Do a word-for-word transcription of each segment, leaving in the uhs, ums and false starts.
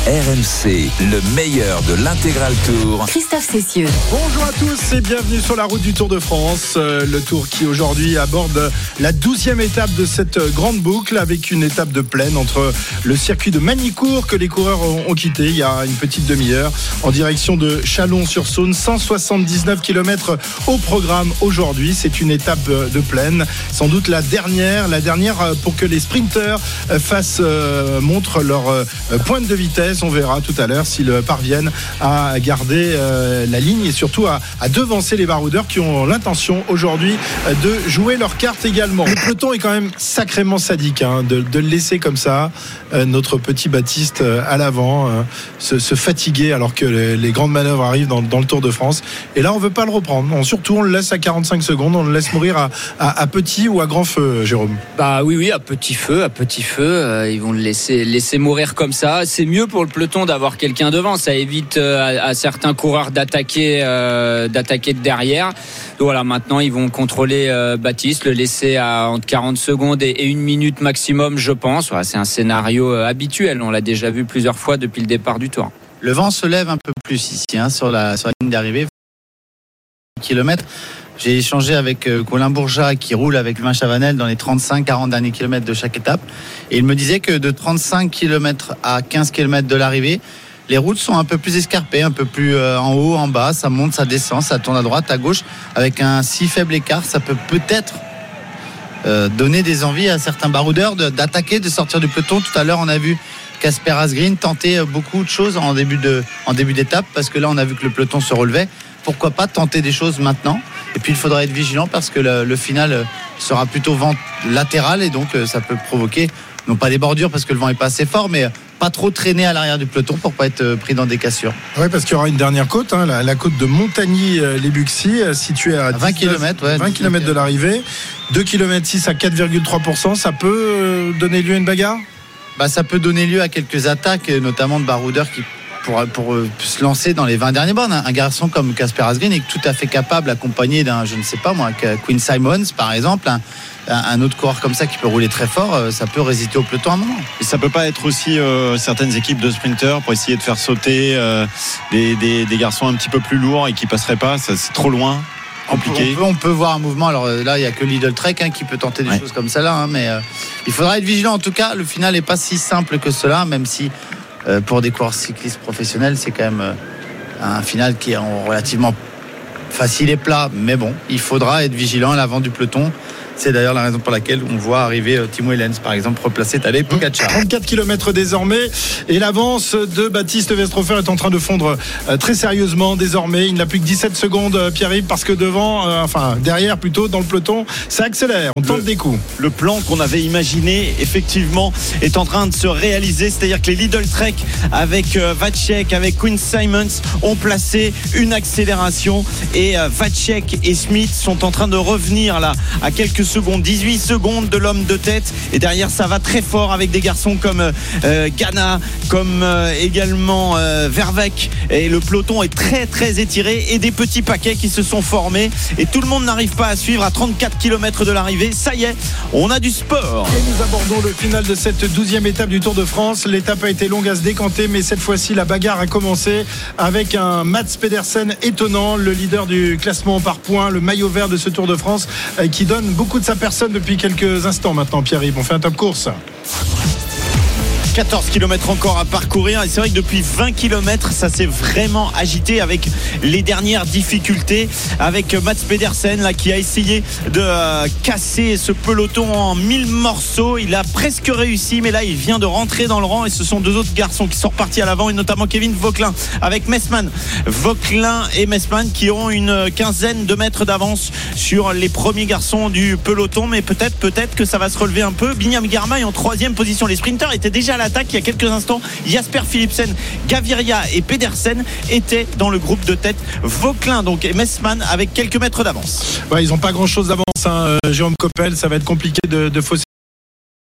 R M C, le meilleur de l'intégral Tour. Christophe Cessieux. Bonjour à tous et bienvenue sur la route du Tour de France. Euh, le Tour qui aujourd'hui aborde la douzième étape de cette grande boucle avec une étape de plaine entre le circuit de Magny-Cours que les coureurs ont, ont quitté il y a une petite demi-heure en direction de Chalon-sur-Saône. cent soixante-dix-neuf kilomètres au programme aujourd'hui. C'est une étape de plaine, sans doute la dernière, la dernière pour que les sprinteurs fassent euh, montrent leur euh, pointe de vitesse. On verra tout à l'heure s'ils parviennent à garder euh, la ligne et surtout à, à devancer les baroudeurs qui ont l'intention aujourd'hui de jouer leur carte également. Le peloton est quand même sacrément sadique hein, de, de le laisser comme ça, euh, notre petit Baptiste euh, à l'avant, euh, se, se fatiguer alors que les, les grandes manœuvres arrivent dans, dans le Tour de France. Et là, on veut pas le reprendre. On, surtout, on le laisse à quarante-cinq secondes, on le laisse mourir à, à, à petit ou à grand feu, Jérôme. Bah oui, oui, à petit feu, à petit feu. Euh, ils vont le laisser, laisser mourir comme ça. C'est mieux pour le peloton d'avoir quelqu'un devant. Ça évite euh, à, à certains coureurs d'attaquer, euh, d'attaquer de derrière. Donc voilà, maintenant ils vont contrôler euh, Baptiste, le laisser à entre quarante secondes et, et une minute maximum, je pense. Voilà, c'est un scénario euh, habituel. On l'a déjà vu plusieurs fois depuis le départ du Tour. Le vent se lève un peu plus ici, hein, sur la sur la ligne d'arrivée. Kilomètres. J'ai échangé avec euh, Colin Bourgeat qui roule avec Luin Chavanel dans les trente-cinq quarante derniers kilomètres de chaque étape. Et il me disait que de trente-cinq kilomètres à quinze kilomètres de l'arrivée, les routes sont un peu plus escarpées, un peu plus euh, en haut, en bas, ça monte, ça descend, ça tourne à droite, à gauche. Avec un si faible écart, ça peut peut-être euh, donner des envies à certains baroudeurs de, d'attaquer, de sortir du peloton. Tout à l'heure, on a vu Casper Asgreen tenter beaucoup de choses en début, de, en début d'étape, parce que là, on a vu que le peloton se relevait. Pourquoi pas tenter des choses maintenant ? Et puis il faudra être vigilant parce que le, le final sera plutôt vent latéral et donc ça peut provoquer, non pas des bordures parce que le vent n'est pas assez fort, mais pas trop traîner à l'arrière du peloton pour pas être pris dans des cassures. Oui, parce qu'il y aura une dernière côte, hein, la, la côte de Montagny-les-Buxy, située à vingt kilomètres, ouais, vingt kilomètres de l'arrivée, deux virgule six kilomètres à quatre virgule trois pour cent. Ça peut donner lieu à une bagarre ? Bah, ça peut donner lieu à quelques attaques, notamment de baroudeurs qui Pour, pour se lancer dans les vingt derniers bornes. Un garçon comme Casper Asgreen est tout à fait capable, accompagné d'un, je ne sais pas moi, Quinn Simmons par exemple, un, un autre coureur comme ça qui peut rouler très fort, ça peut résister au peloton à un moment. Et ça peut pas être aussi euh, certaines équipes de sprinteurs pour essayer de faire sauter euh, des, des, des garçons un petit peu plus lourds et qui passeraient pas, ça, c'est trop loin. Compliqué. On peut, on peut voir un mouvement. Alors là, il n'y a que Lidl Trek hein, qui peut tenter des ouais. choses comme ça là, hein, mais euh, il faudra être vigilant. En tout cas, le final n'est pas si simple que cela, même si Euh, pour des coureurs cyclistes professionnels, c'est quand même euh, un final qui est relativement facile et plat. Mais bon, il faudra être vigilant à l'avant du peloton. C'est d'ailleurs la raison pour laquelle on voit arriver Timo Ehlens, par exemple, replacer Tadej Pogačar. trente-quatre kilomètres désormais et l'avance de Baptiste Westrhofer est en train de fondre très sérieusement désormais. Il n'a plus que dix-sept secondes, Pierre-Yves, parce que devant, euh, enfin derrière plutôt, dans le peloton, ça accélère. On tente le, des coups. Le plan qu'on avait imaginé, effectivement, est en train de se réaliser. C'est-à-dire que les Lidl Trek avec euh, Vacek, avec Quinn Simmons ont placé une accélération et euh, Vacek et Smith sont en train de revenir là à quelques secondes, dix-huit secondes de l'homme de tête, et derrière ça va très fort avec des garçons comme euh, Ghana, comme euh, également euh, Vervec, et le peloton est très très étiré et des petits paquets qui se sont formés et tout le monde n'arrive pas à suivre à trente-quatre kilomètres de l'arrivée. Ça y est, on a du sport. Et nous abordons le final de cette douzième étape du Tour de France. L'étape a été longue à se décanter, mais cette fois-ci la bagarre a commencé avec un Mats Pedersen étonnant, le leader du classement par points, le maillot vert de ce Tour de France, qui donne beaucoup de sa personne depuis quelques instants maintenant. Pierre-Yves, on fait un top course. quatorze kilomètres encore à parcourir et c'est vrai que depuis vingt kilomètres ça s'est vraiment agité avec les dernières difficultés, avec Mats Pedersen là, qui a essayé de euh, casser ce peloton en mille morceaux. Il a presque réussi, mais là il vient de rentrer dans le rang et ce sont deux autres garçons qui sont repartis à l'avant, et notamment Kevin Vauquelin avec Messmann. Vauquelin et Messmann qui auront une quinzaine de mètres d'avance sur les premiers garçons du peloton, mais peut-être peut-être que ça va se relever un peu. Binyam Girmay en troisième position. Les sprinters étaient déjà là l'attaque il y a quelques instants. Jasper Philipsen, Gaviria et Pedersen étaient dans le groupe de tête. Vauquelin donc et Messmann avec quelques mètres d'avance. Ouais, ils n'ont pas grand chose d'avance, hein. Jérôme Coppel, ça va être compliqué de, de fausser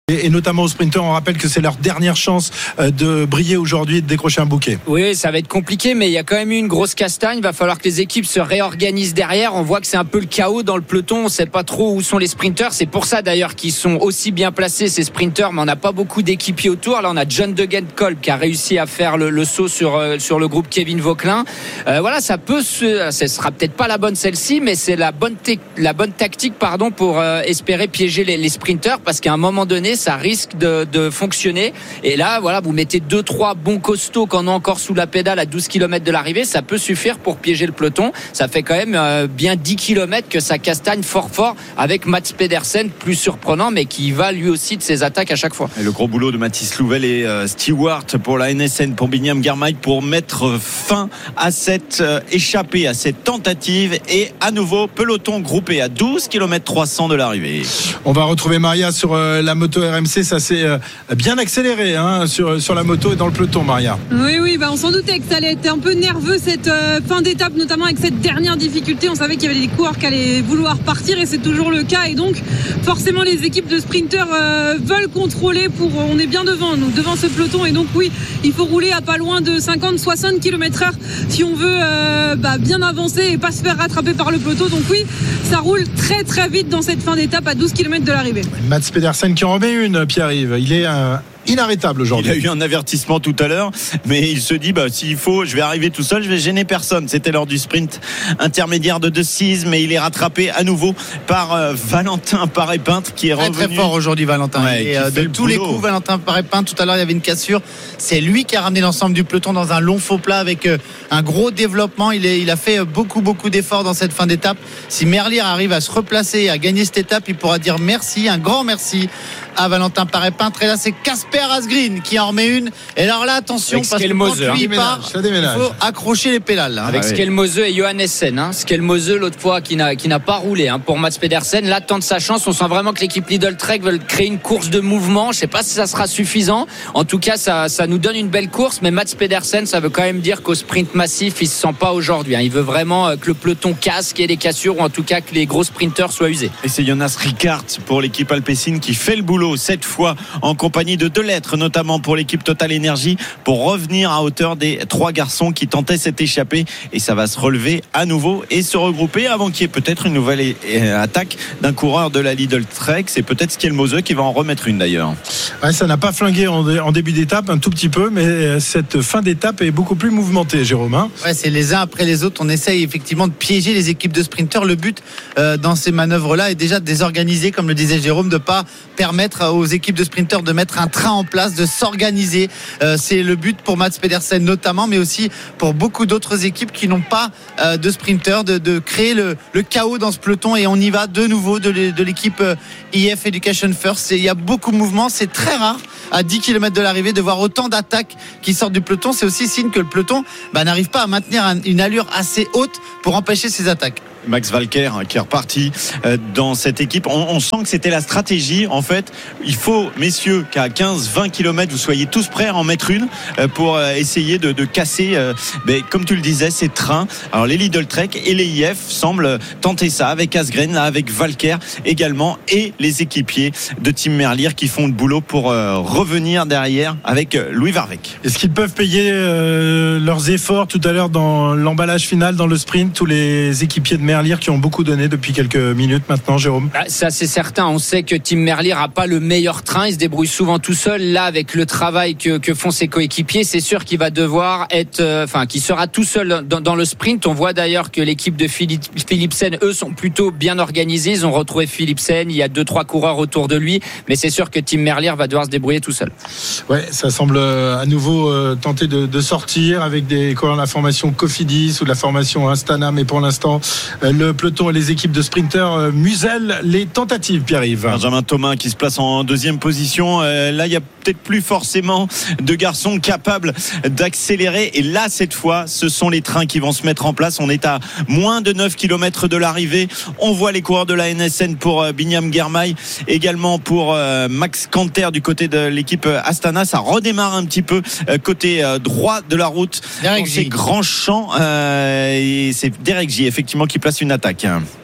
et notamment aux sprinteurs. On rappelle que c'est leur dernière chance de briller aujourd'hui et de décrocher un bouquet. Oui, ça va être compliqué, mais il y a quand même eu une grosse castagne. Il va falloir que les équipes se réorganisent derrière. On voit que c'est un peu le chaos dans le peloton. On ne sait pas trop où sont les sprinteurs. C'est pour ça d'ailleurs qu'ils sont aussi bien placés, ces sprinteurs, mais on n'a pas beaucoup d'équipiers autour. Là, on a John Degenkolb qui a réussi à faire le, le saut sur, euh, sur le groupe Kevin Vauquelin. Euh, voilà, ça peut se, ce sera peut-être pas la bonne celle-ci, mais c'est la bonne, te, la bonne tactique, pardon, pour euh, espérer piéger les, les sprinteurs, parce qu'à un moment donné, ça risque de, de fonctionner. Et là, voilà, vous mettez deux, trois bons costauds qu'on a encore sous la pédale à douze kilomètres de l'arrivée, ça peut suffire pour piéger le peloton. Ça fait quand même euh, bien dix kilomètres que ça castagne fort fort avec Mats Pedersen, plus surprenant, mais qui va lui aussi de ses attaques à chaque fois. Et le gros boulot de Mathis Louvel et euh, Stewart pour la N S N, pour Binyam Girmay, pour mettre fin à cette euh, échappée, à cette tentative, et à nouveau peloton groupé à douze kilomètres trois cents de l'arrivée. On va retrouver Maria sur euh, la moto R M C. Ça s'est euh, bien accéléré hein, sur, sur la moto et dans le peloton, Maria. Oui, oui, bah on s'en doutait que ça allait être un peu nerveux cette euh, fin d'étape, notamment avec cette dernière difficulté. On savait qu'il y avait des coureurs qui allaient vouloir partir, et c'est toujours le cas. Et donc, forcément, les équipes de sprinteurs euh, veulent contrôler pour. On est bien devant, nous, devant ce peloton. Et donc, oui, il faut rouler à pas loin de cinquante à soixante kilomètres heure si on veut euh, bah, bien avancer et pas se faire rattraper par le peloton. Donc, oui, ça roule très, très vite dans cette fin d'étape à douze kilomètres de l'arrivée. Mats Pedersen qui en remet une, Pierre-Yves. Il est un. inarrêtable aujourd'hui. Il a eu un avertissement tout à l'heure, mais il se dit bah, s'il faut, je vais arriver tout seul, je vais gêner personne. C'était lors du sprint intermédiaire de De Sies, mais il est rattrapé à nouveau par euh, Valentin Paré-Peintre qui est très, revenu. Très fort aujourd'hui, Valentin. Ouais, et euh, de tous boulot. Les coups, Valentin Paré-Peintre, tout à l'heure il y avait une cassure. C'est lui qui a ramené l'ensemble du peloton dans un long faux plat avec euh, un gros développement. Il, est, il a fait beaucoup beaucoup d'efforts dans cette fin d'étape. Si Merlier arrive à se replacer et à gagner cette étape, il pourra dire merci, un grand merci à Valentin Paré-Peintre. Et là c'est Casper Asgreen qui en remet une. Et alors là attention, avec parce que quand lui part, il faut accrocher les pédales hein. Avec ah, Skelmose et Johannessen hein. Skelmose l'autre fois qui n'a, qui n'a pas roulé hein, pour Mats Pedersen. Là tente sa chance. On sent vraiment que l'équipe Lidl Trek veut créer une course de mouvement. Je ne sais pas si ça sera suffisant. En tout cas ça, ça nous donne une belle course, mais Mats Pedersen, ça veut quand même dire qu'au sprint massif il se sent pas aujourd'hui hein. Il veut vraiment que le peloton casse, qu'il y ait des cassures, ou en tout cas que les gros sprinteurs soient usés. Et c'est Jonas Rickaert pour l'équipe Alpecin qui fait le boulot cette fois en compagnie de Delettre, notamment pour l'équipe Total Energy, pour revenir à hauteur des trois garçons qui tentaient cette échappée. Et ça va se relever à nouveau et se regrouper avant qu'il y ait peut-être une nouvelle attaque d'un coureur de la Lidl Trek. C'est peut-être Skelmose qui va en remettre une d'ailleurs. Ouais, ça n'a pas flingué en début d'étape, un tout petit peu, mais cette fin d'étape est beaucoup plus mouvementée, Jérôme. Hein ouais, c'est les uns après les autres. On essaye effectivement de piéger les équipes de sprinteurs. Le but euh, dans ces manœuvres-là est déjà de désorganiser, comme le disait Jérôme, de ne pas permettre aux équipes de sprinteurs de mettre un train en place, de s'organiser. Euh, c'est le but pour Mats Pedersen notamment, mais aussi pour beaucoup d'autres équipes qui n'ont pas euh, de sprinteurs, de, de créer le, le chaos dans ce peloton. Et on y va de nouveau de, de l'équipe euh, I F Education First. Et il y a beaucoup de mouvements. C'est très rare à dix kilomètres de l'arrivée de voir autant d'attaques qui sortent du peloton. C'est aussi signe que le peloton bah, n'arrive pas à maintenir un, une allure assez haute pour empêcher ces attaques. Max Walker qui est reparti dans cette équipe. On, on sent que c'était la stratégie. En fait, il faut, messieurs, qu'à quinze à vingt kilomètres, vous soyez tous prêts à en mettre une pour essayer de, de casser, mais comme tu le disais, ces trains. Alors, les Lidl Trek et les I F semblent tenter ça avec Asgreen, là, avec Walker également, et les équipiers de Tim Merlier qui font le boulot pour euh, revenir derrière avec Louis Varvec. Est-ce qu'ils peuvent payer euh, leurs efforts tout à l'heure dans l'emballage final, dans le sprint, tous les équipiers de Merlier qui ont beaucoup donné depuis quelques minutes maintenant, Jérôme? Ah, ça c'est certain, on sait que Tim Merlier n'a pas le meilleur train, il se débrouille souvent tout seul. Là, avec le travail que, que font ses coéquipiers, c'est sûr qu'il va devoir être, enfin, euh, qu'il sera tout seul dans, dans le sprint. On voit d'ailleurs que l'équipe de Philippe, Philipsen, eux, sont plutôt bien organisés. Ils ont retrouvé Philipsen, il y a deux trois coureurs autour de lui, mais c'est sûr que Tim Merlier va devoir se débrouiller tout seul. Ouais, ça semble à nouveau euh, tenter de, de sortir avec des coureurs de la formation Cofidis ou de la formation Astana, mais pour l'instant euh, le peloton et les équipes de sprinteurs euh, musellent les tentatives, Pierre-Yves. Benjamin Thomas qui se place en deuxième position. Euh, là, il y a peut-être plus forcément de garçons capables d'accélérer. Et là, cette fois, ce sont les trains qui vont se mettre en place. On est à moins de neuf kilomètres de l'arrivée. On voit les coureurs de la N S N pour euh, Binyam Girmay, également pour euh, Max Canter du côté de l'équipe Astana. Ça redémarre un petit peu euh, côté euh, droit de la route. Derek J. Ces grands champs. Euh, et c'est Derek J, effectivement, qui place une attaque.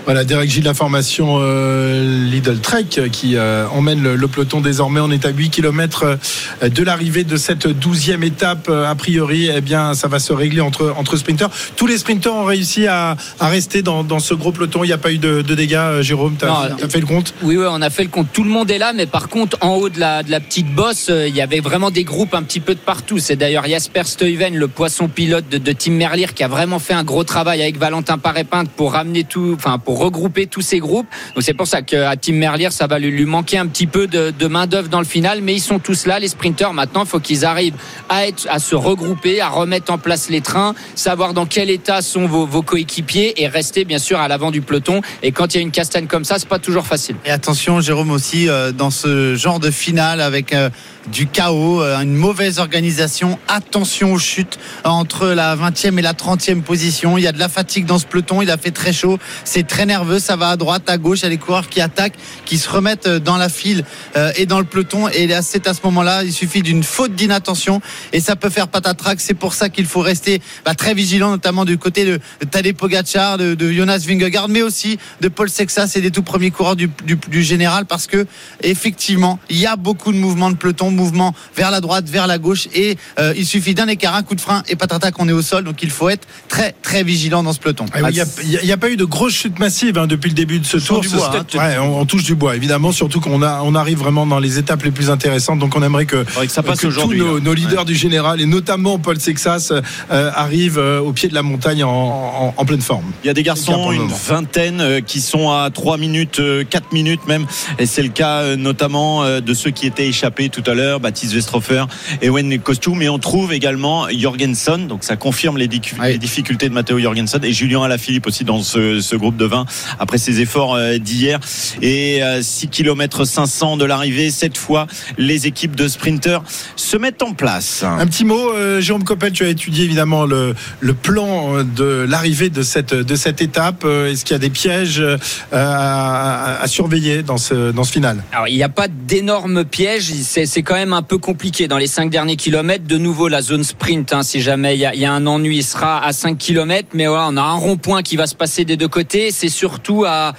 Voilà, Derek Gilles, la formation euh, Lidl Trek qui euh, emmène le, le peloton désormais. On est à huit kilomètres de l'arrivée de cette douzième étape. A priori, eh bien, ça va se régler entre, entre sprinters. Tous les sprinters ont réussi à, à rester dans, dans ce gros peloton. Il n'y a pas eu de, de dégâts, Jérôme. Tu as fait le compte? Oui, oui, on a fait le compte. Tout le monde est là, mais par contre, en haut de la, de la petite bosse, euh, il y avait vraiment des groupes un petit peu de partout. C'est d'ailleurs Jasper Stuyven, le poisson pilote de, de Tim Merlier, qui a vraiment fait un gros travail avec Valentin Paré-Pinte pour ramener tout, enfin, pour regrouper tous ces groupes. Donc c'est pour ça qu'à Tim Merlier, ça va lui, lui manquer un petit peu de, de main-d'œuvre dans le final, mais ils sont tous là, les sprinteurs. Maintenant, il faut qu'ils arrivent à, être, à se regrouper, à remettre en place les trains, savoir dans quel état sont vos, vos coéquipiers et rester bien sûr à l'avant du peloton. Et quand il y a une castagne comme ça, c'est pas toujours facile. Et attention, Jérôme, aussi euh, dans ce genre de finale avec euh, du chaos, euh, une mauvaise organisation. Attention aux chutes entre la vingtième et la trentième position. Il y a de la fatigue dans ce peloton. Il a fait très chaud. C'est très nerveux. Ça va à droite, à gauche. Il y a les coureurs qui attaquent, qui se remettent dans la file euh, et dans le peloton. Et là, c'est à ce moment-là, il suffit d'une faute d'inattention et ça peut faire patatrac. C'est pour ça qu'il faut rester bah, très vigilant, notamment du côté de, de Tadej Pogacar, de, de Jonas Vingegaard, mais aussi de Paul Sexas et des tout premiers coureurs du, du, du général, parce que effectivement, il y a beaucoup de mouvements de peloton, mouvements vers la droite, vers la gauche, et euh, il suffit d'un écart, un coup de frein et patatrac, on est au sol. Donc il faut être très très vigilant dans ce peloton. Il n'y a, a, a pas eu de grosses chutes massives hein, depuis le début de ce tour. Du bois, hein. Ouais, on, on touche du bois, évidemment, surtout qu'on a, on arrive vraiment dans les étapes les plus intéressantes. Donc on aimerait que, que, ça passe que tous nos, nos leaders ouais. du général, et notamment Paul Sexas, euh, arrivent euh, au pied de la montagne en, en, en pleine forme. Il y a des garçons, une vingtaine, euh, qui sont à trois minutes, euh, quatre minutes même, et c'est le cas euh, notamment euh, de ceux qui étaient échappés tout à l'heure, Baptiste Westrhofer, Ewen Kostou, mais on trouve également Jorgensen, donc ça confirme les, dic- oui. les difficultés de Matteo Jorgensen, et Julien Alaphilippe aussi dans ce, ce groupe de vingt après ses efforts euh, d'hier. Et euh, six kilomètres cinq cents de l'arrivée, cette fois les équipes de sprinters se mettent en place. Un petit mot, euh, Jérôme Coppel, tu as étudié évidemment le, le plan de l'arrivée de cette, de cette étape. Est-ce qu'il y a des pièges euh, à, à surveiller dans ce, dans ce final? Alors il n'y a pas d'énormes pièges, c'est, c'est quand même un peu compliqué dans les cinq derniers kilomètres. De nouveau la zone sprint, hein, si jamais il y, a, il y a un ennui, il sera à cinq kilomètres, mais voilà, on a un rond-point qui va se passer des deux côtés. C'est surtout à,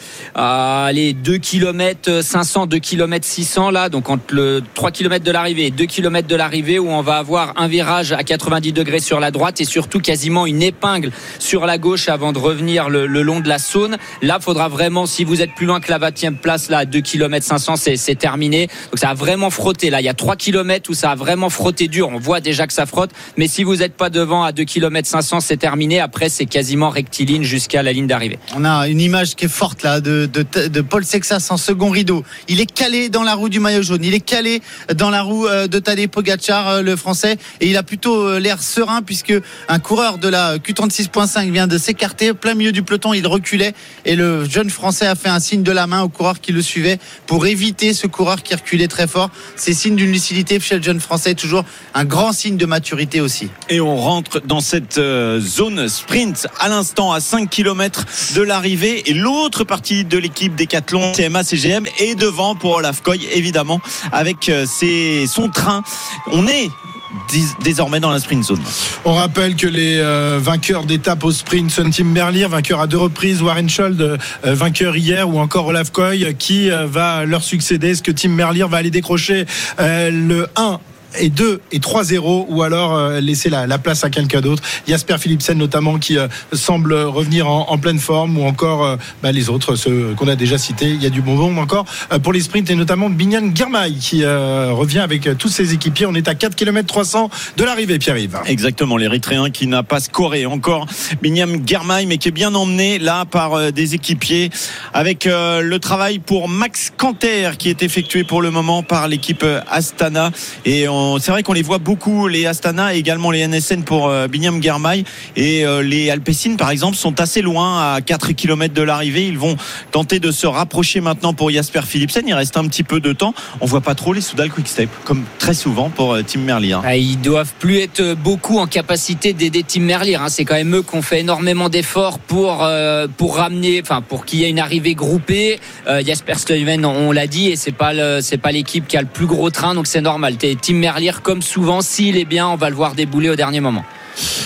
à les deux kilomètres cinq cents, deux kilomètres six cents là, donc entre le trois kilomètres de l'arrivée et deux kilomètres de l'arrivée, où on va avoir un virage à quatre-vingt-dix degrés sur la droite et surtout quasiment une épingle sur la gauche avant de revenir le, le long de la Saône. Là, faudra vraiment, si vous êtes plus loin que la vingtième place, là, à deux kilomètres cinq cents, c'est, c'est terminé. Donc ça a vraiment frotté. Là, il y a trois kilomètres où ça a vraiment frotté dur. On voit déjà que ça frotte. Mais si vous n'êtes pas devant à deux kilomètres cinq cents, c'est terminé. Après, c'est quasiment rectiligne jusqu'à la ligne d'arrivée. On a une image qui est forte là de, de, de Paul Sexas en second rideau. Il est calé dans la roue du maillot jaune. Il est calé dans la roue de Tadej Pogacar, le français. Et il a plutôt l'air serein puisque un coureur de la Q trente-six point cinq vient de s'écarter. Plein milieu du peloton, il reculait. Et le jeune français a fait un signe de la main au coureur qui le suivait pour éviter ce coureur qui reculait très fort. C'est signe d'une lucidité chez le jeune français. Toujours un grand signe de maturité aussi. Et on rentre dans cette euh, zone sprint à l'instant à cinq kilomètres de l'arrivée. Et l'autre partie de l'équipe Décathlon, C M A C G M, est devant pour Olaf Koy, évidemment, avec euh, ses, son train. On est désormais dans la sprint zone. On rappelle que les euh, vainqueurs d'étape au sprint sont Tim Merlier, vainqueur à deux reprises, Warren Scholl, euh, vainqueur hier, ou encore Olaf Koy, qui euh, va leur succéder. Est-ce que Tim Merlier va aller décrocher euh, le un et deux et trois zéro, ou alors euh, laisser la, la place à quelqu'un d'autre? Jasper Philipsen notamment, qui euh, semble revenir en, en pleine forme, ou encore euh, bah, les autres, ceux qu'on a déjà cités. Il y a du bon nombre encore euh, pour les sprints, et notamment Binyam Girmay qui euh, revient avec euh, tous ses équipiers. On est à quatre kilomètres trois cents de l'arrivée, Pierre-Yves. Exactement, l'Érythréen qui n'a pas scoré encore, Binyam Girmay, mais qui est bien emmené là par euh, des équipiers, avec euh, le travail pour Max Canter qui est effectué pour le moment par l'équipe Astana. Et on c'est vrai qu'on les voit beaucoup, les Astana et également les N S N pour euh, Binyam Girmay, et euh, les Alpecin par exemple sont assez loin à quatre kilomètres de l'arrivée. Ils vont tenter de se rapprocher maintenant pour Jasper Philipsen. Il reste un petit peu de temps. On voit pas trop les Soudal Quick-Step comme très souvent pour euh, Tim Merlier. Ah, ils doivent plus être beaucoup en capacité d'aider Tim Merlier, hein. C'est quand même eux qui ont fait énormément d'efforts pour euh, pour ramener, enfin pour qu'il y ait une arrivée groupée. euh, Jasper Stuyven, on, on l'a dit, et c'est pas le, c'est pas l'équipe qui a le plus gros train, donc c'est normal. T'es Tim Merlier, comme souvent, s'il est bien, on va le voir débouler au dernier moment.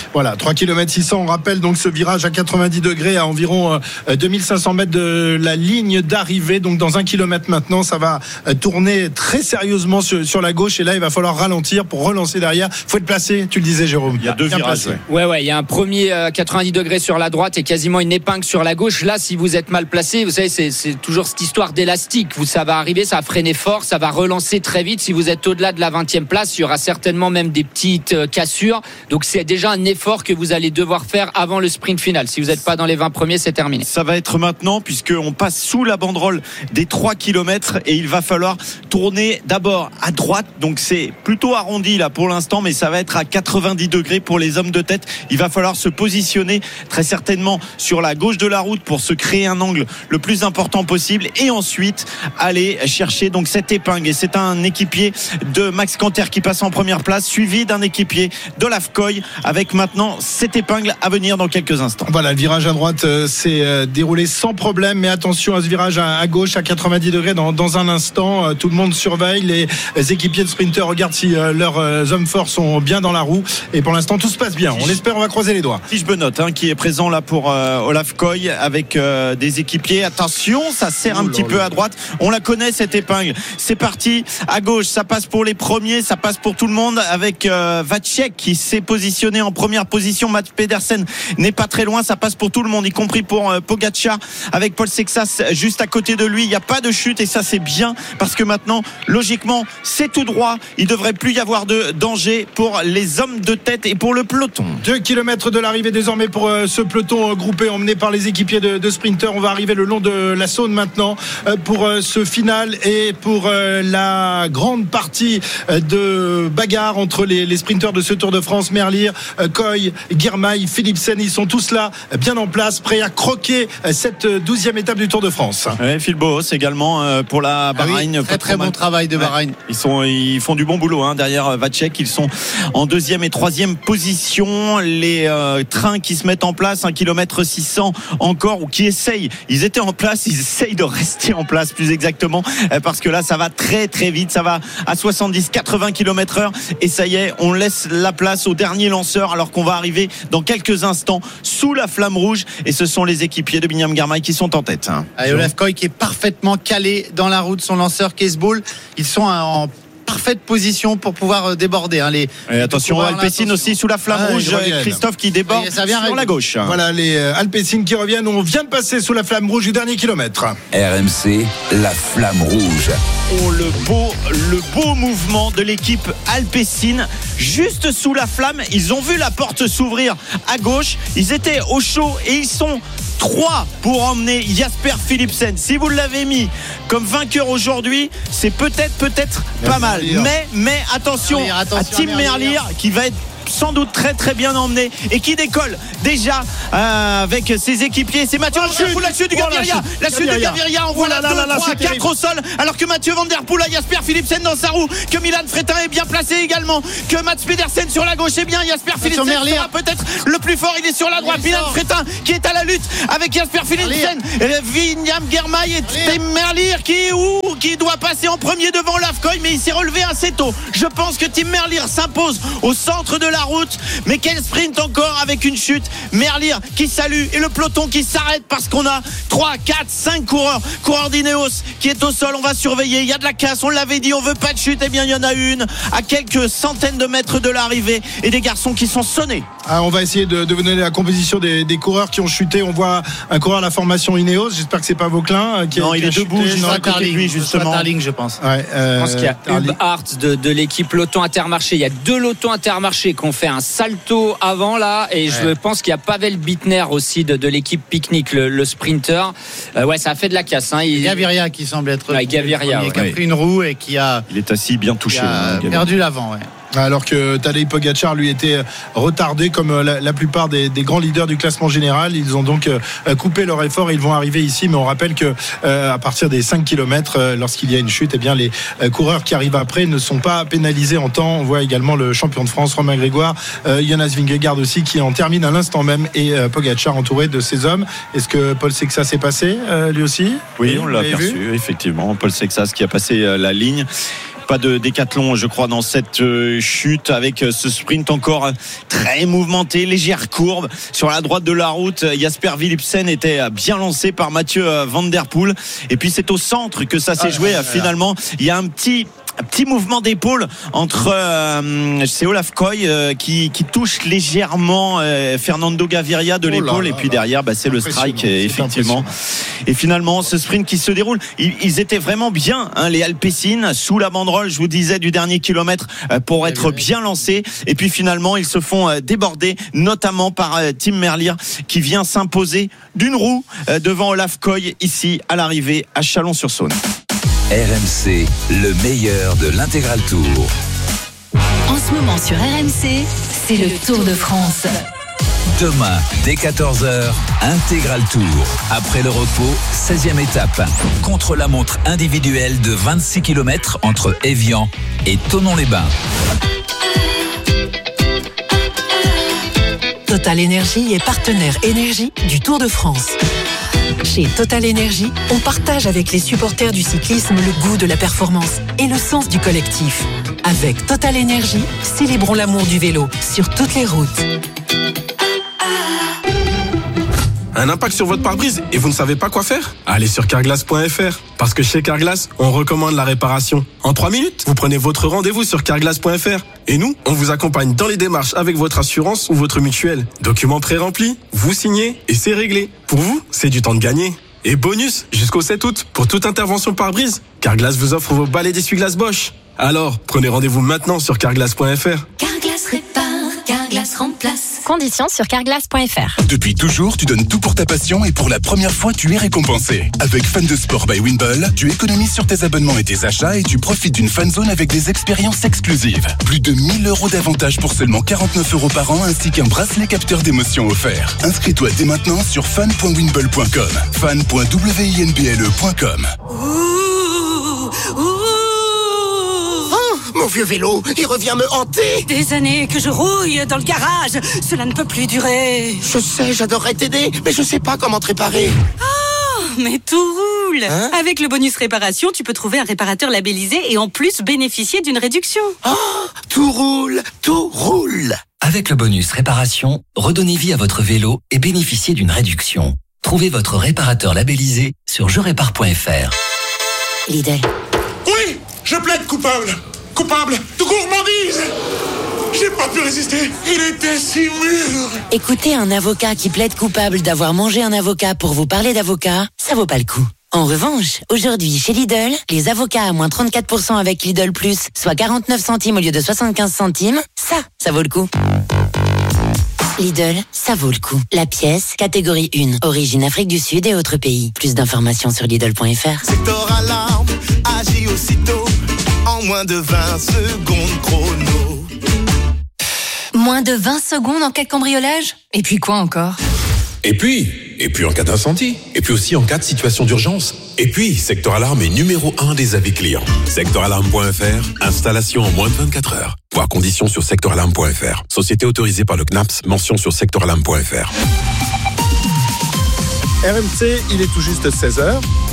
Voilà, trois kilomètres six cents, on rappelle donc ce virage à quatre-vingt-dix degrés à environ euh, deux mille cinq cents mètres de la ligne d'arrivée. Donc dans un kilomètre maintenant, ça va euh, tourner très sérieusement sur, sur la gauche et là il va falloir ralentir pour relancer derrière. Faut être placé, tu le disais Jérôme. Il y a deux Bien virages. placé. Ouais. Ouais, ouais, il y a un premier euh, quatre-vingt-dix degrés sur la droite et quasiment une épingle sur la gauche. Là, si vous êtes mal placé, vous savez, c'est, c'est toujours cette histoire d'élastique. Vous, ça va arriver, ça va freiner fort, ça va relancer très vite. Si vous êtes au-delà de la vingtième place, il y aura certainement même des petites euh, cassures. Donc c'est déjà un effort que vous allez devoir faire avant le sprint final. Si vous n'êtes pas dans les vingt premiers, c'est terminé. Ça va être maintenant puisqu'on passe sous la banderole des trois kilomètres et il va falloir tourner d'abord à droite. Donc c'est plutôt arrondi là pour l'instant, mais ça va être à quatre-vingt-dix degrés pour les hommes de tête. Il va falloir se positionner très certainement sur la gauche de la route pour se créer un angle le plus important possible et ensuite aller chercher donc cette épingle. Et c'est un équipier de Max Canter qui passe en première place, suivi d'un équipier d'Olaf Koy avec maintenant cette épingle à venir dans quelques instants. Voilà, le virage à droite euh, s'est euh, déroulé sans problème, mais attention à ce virage à, à gauche à quatre-vingt-dix degrés dans, dans un instant. Euh, tout le monde surveille, les, les équipiers de sprinters regardent si euh, leurs euh, hommes forts sont bien dans la roue et pour l'instant tout se passe bien. On l'espère, on va croiser les doigts. Tige Benoît hein, qui est présent là pour euh, Olaf Koy avec euh, des équipiers. Attention, ça serre un Ouh petit là peu là. à droite. On la connaît cette épingle. C'est parti à gauche. Ça passe pour les premiers, ça passe pour tout le monde avec euh, Vacek qui s'est positionné en première position. Mats Pedersen n'est pas très loin. Ça passe pour tout le monde, y compris pour euh, Pogacar avec Paul Sexas juste à côté de lui. Il n'y a pas de chute et ça c'est bien parce que maintenant, logiquement, c'est tout droit. Il ne devrait plus y avoir de danger pour les hommes de tête et pour le peloton. Deux kilomètres de l'arrivée désormais pour euh, ce peloton euh, groupé emmené par les équipiers de, de sprinters. On va arriver le long de la Saône maintenant euh, pour euh, ce final et pour euh, la grande partie euh, de bagarre entre les, les sprinters de ce Tour de France. Merlier, euh, Koy, Girmay, Philipsen, ils sont tous là, euh, bien en place, prêts à croquer euh, cette douzième étape du Tour de France. Ouais, Phil Boos également euh, pour la Bahreïn. Ah oui, très très bon travail de Bahreïn. Ouais, ils sont, ils font du bon boulot hein, derrière Vacek. Ils sont en deuxième et troisième position. Les euh, trains qui se mettent en place, un kilomètre six cents encore, ou qui essayent. Ils étaient en place, ils essayent de rester en place plus exactement, euh, parce que là, ça va très très vite. Ça va à soixante-dix quatre-vingts kilomètres heure et ça y est, on laisse la place au dernier lanceur alors qu'on va arriver dans quelques instants sous la flamme rouge et ce sont les équipiers de Biniam Girmay qui sont en tête. Et Olaf Koy qui est parfaitement calé dans la route, son lanceur Caseball, ils sont en parfaite position pour pouvoir déborder hein, les, et attention Alpecin aussi sous la flamme ah, rouge, Christophe qui déborde ça vient sur la gauche. Voilà les euh, Alpecin qui reviennent. On vient de passer sous la flamme rouge du dernier kilomètre. R M C, la flamme rouge. Oh, le beau, le beau mouvement de l'équipe Alpecin juste sous la flamme. Ils ont vu la porte s'ouvrir à gauche. Ils étaient au chaud et ils sont trois pour emmener Jasper Philipsen. Si vous l'avez mis comme vainqueur aujourd'hui, c'est peut-être peut-être pas mal. Mais mais attention, Merlier, attention à Tim à Merlier. Merlier qui va être sans doute très très bien emmené et qui décolle déjà euh, avec ses équipiers. C'est Mathieu Van Der Poel, la chute du Oh, la Gaviria, chute. la chute de Gaviria. On voit Oh là là là là deux, là, trois, c'est terrible. quatre au sol, alors que Mathieu Van Der Poel a Jasper Philipsen dans sa roue, que Milan Fretin est bien placé également, que Mats Pedersen sur la gauche est bien. Jasper Philipsen Merlier. sera peut-être le plus fort. Il est sur la droite. Il Milan sort. Fretin qui est à la lutte avec Jasper Philipsen. Biniam Girmay et Tim Merlier qui ou qui doit passer en premier devant Olaf Koy, mais il s'est relevé assez tôt. Je pense que Tim Merlier s'impose au centre de la route, mais quel sprint encore avec une chute. Merlier qui salue et le peloton qui s'arrête parce qu'on a trois, quatre, cinq coureurs. Coureur d'Ineos qui est au sol, on va surveiller. Il y a de la casse, on l'avait dit, on veut pas de chute. Eh bien, il y en a une à quelques centaines de mètres de l'arrivée et des garçons qui sont sonnés. Ah, on va essayer de, de vous donner la composition des, des coureurs qui ont chuté. On voit un coureur à la formation Ineos. J'espère que c'est pas Vauclin qui, Non, qui il a est chuté. debout, juste Non, à côté de lui, justement. Darling, je pense. Ouais, euh, Je pense qu'il y a Tarly. Hub Hart de, de l'équipe Loton Intermarché. Il y a deux Loton Intermarché qui ont fait un salto avant là, et je Ouais. pense qu'il y a Pavel Bittner aussi de, de l'équipe Picnic, le, le sprinter. Euh, ouais, ça a fait de la casse. Hein. Il, Gaviria qui semble être Ouais, Gaviria, le premier, qui a ouais. pris une roue et qui a, Il est assis bien qui touché. a hein, Gaviria. perdu l'avant. Ouais. Alors que Tadej Pogacar lui était retardé comme la, la plupart des, des grands leaders du classement général. Ils ont donc euh, coupé leur effort. Ils vont arriver ici, mais on rappelle que euh, à partir des cinq kilomètres, euh, lorsqu'il y a une chute, eh bien les euh, coureurs qui arrivent après ne sont pas pénalisés en temps. On voit également le champion de France Romain Grégoire, euh, Jonas Vingegaard aussi qui en termine à l'instant même, et euh, Pogacar entouré de ses hommes. Est-ce que Paul Sexas s'est passé euh, lui aussi? Oui, on l'a Vous l'avez vu aperçu, effectivement. Paul Sexas qui a passé euh, la ligne. Pas de décathlon, je crois, dans cette chute, avec ce sprint encore très mouvementé, légère courbe sur la droite de la route. Jasper Philipsen était bien lancé par Mathieu Van Der Poel, et puis c'est au centre que ça s'est ah, joué. Là, là, là. Finalement, il y a un petit Un petit mouvement d'épaule entre euh, c'est Olaf Koy euh, qui, qui touche légèrement euh, Fernando Gaviria de l'épaule, oh là, et puis là, derrière bah, c'est le strike euh, effectivement. Et finalement ce sprint qui se déroule, ils, ils étaient vraiment bien, hein, les Alpecin, sous la banderole, je vous disais, du dernier kilomètre euh, pour être bien lancés, et puis finalement ils se font euh, déborder, notamment par euh, Tim Merlier qui vient s'imposer d'une roue euh, devant Olaf Koy ici à l'arrivée à Chalon-sur-Saône. R M C, le meilleur de l'Intégral Tour. En ce moment sur R M C, c'est le Tour de France. Demain, dès quatorze heures, Intégral Tour. Après le repos, seizième étape. Contre-la-montre individuelle de vingt-six kilomètres entre Évian et Thonon-les-Bains. Total Énergie est partenaire énergie du Tour de France. Chez Total Énergie, on partage avec les supporters du cyclisme le goût de la performance et le sens du collectif. Avec Total Énergie, célébrons l'amour du vélo sur toutes les routes. Un impact sur votre pare-brise et vous ne savez pas quoi faire ? Allez sur carglass point f r. Parce que chez Carglass, on recommande la réparation. En trois minutes, vous prenez votre rendez-vous sur carglass point f r. Et nous, on vous accompagne dans les démarches avec votre assurance ou votre mutuelle. Documents pré-remplis, vous signez et c'est réglé. Pour vous, c'est du temps de gagner. Et bonus, jusqu'au sept août, pour toute intervention pare-brise, Carglass vous offre vos balais d'essuie-glace Bosch. Alors, prenez rendez-vous maintenant sur carglass point f r. Carglass répare, Carglass remplace. Conditions sur carglass point f r. Depuis toujours, tu donnes tout pour ta passion et pour la première fois, tu es récompensé. Avec Fan de Sport by Winball, tu économises sur tes abonnements et tes achats et tu profites d'une fan zone avec des expériences exclusives. Plus de mille euros d'avantages pour seulement quarante-neuf euros par an ainsi qu'un bracelet capteur d'émotions offert. Inscris-toi dès maintenant sur fan point winball point com. fan point winball point com. Mon vieux vélo, il revient me hanter. Des années que je rouille dans le garage. Cela ne peut plus durer. Je sais, j'adorerais t'aider, mais je sais pas comment te réparer. Oh, mais tout roule. Hein? Avec le bonus réparation, tu peux trouver un réparateur labellisé et en plus bénéficier d'une réduction. Oh, tout roule, tout roule. Avec le bonus réparation, redonnez vie à votre vélo et bénéficiez d'une réduction. Trouvez votre réparateur labellisé sur je répare point f r. Lidl. Oui, je plaide coupable. Coupable de gourmandise. J'ai pas pu résister. Il était si mûr. Écoutez un avocat qui plaide coupable d'avoir mangé un avocat pour vous parler d'avocat, ça vaut pas le coup. En revanche, aujourd'hui chez Lidl, les avocats à moins trente-quatre pour cent avec Lidl Plus, soit quarante-neuf centimes au lieu de soixante-quinze centimes, ça, ça vaut le coup. Lidl, ça vaut le coup. La pièce, catégorie un, origine Afrique du Sud et autres pays. Plus d'informations sur Lidl point f r. Secteur alarme, agit aussitôt. En moins de vingt secondes chrono. Moins de vingt secondes en cas de cambriolage ? Et puis quoi encore ? Et puis, et puis en cas d'incendie, et puis aussi en cas de situation d'urgence. Et puis, Secteur Alarme est numéro un des avis clients. secteur alarme point f r, installation en moins de vingt-quatre heures. Voir conditions sur secteur alarme point f r. Société autorisée par le C N A P S, mention sur secteur alarme point f r. R M C, il est tout juste seize heures.